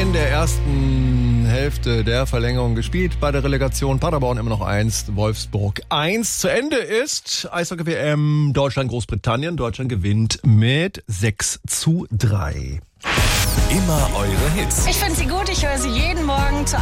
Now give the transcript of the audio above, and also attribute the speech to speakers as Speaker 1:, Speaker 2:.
Speaker 1: in der ersten Hälfte der Verlängerung gespielt. Bei der Relegation Paderborn immer noch 1, Wolfsburg 1. Zu Ende ist Eishockey-WM Deutschland-Großbritannien. Deutschland gewinnt mit 6:3.
Speaker 2: Immer eure Hits.
Speaker 3: Ich finde sie gut, ich höre sie jeden Morgen zur